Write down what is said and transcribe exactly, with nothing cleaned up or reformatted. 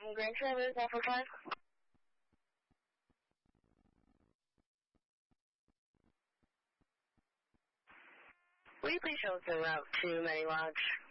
Grand Traverse, Alpha five. Will you please show us the route to Many Lodge?